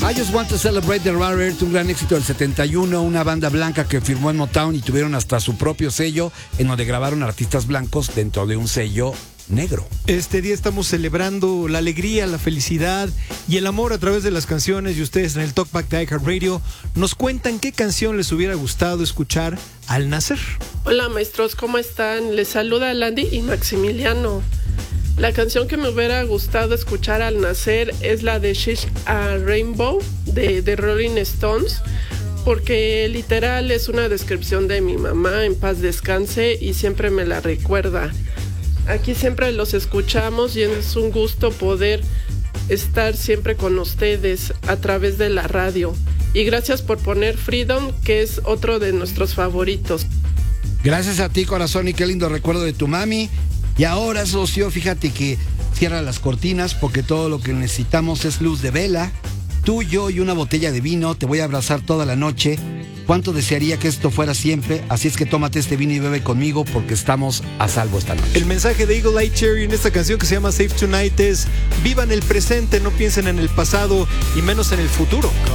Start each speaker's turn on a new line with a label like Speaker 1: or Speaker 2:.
Speaker 1: I Just Want to Celebrate the Rare Earth, un gran éxito del 71, una banda blanca que firmó en Motown y tuvieron hasta su propio sello, en donde grabaron artistas blancos dentro de un sello negro.
Speaker 2: Este día estamos celebrando la alegría, la felicidad y el amor a través de las canciones, y ustedes en el Talkback de iHeartRadio nos cuentan qué canción les hubiera gustado escuchar al nacer.
Speaker 3: Hola maestros, ¿cómo están? Les saluda Landy y Maximiliano. La canción que me hubiera gustado escuchar al nacer es la de She's a Rainbow de The Rolling Stones, porque literal es una descripción de mi mamá, en paz descanse, y siempre me la recuerda. Aquí siempre los escuchamos y es un gusto poder estar siempre con ustedes a través de la radio. Y gracias por poner Freedom, que es otro de nuestros favoritos.
Speaker 1: Gracias a ti, corazón, y qué lindo recuerdo de tu mami. Y ahora, socio, fíjate que cierra las cortinas porque todo lo que necesitamos es luz de vela. Tú, yo y una botella de vino. Te voy a abrazar toda la noche. Cuánto desearía que esto fuera siempre. Así es que tómate este vino y bebe conmigo porque estamos a salvo esta noche.
Speaker 2: El mensaje de Eagle Eye Cherry en esta canción que se llama Save Tonight es: vivan el presente, no piensen en el pasado y menos en el futuro.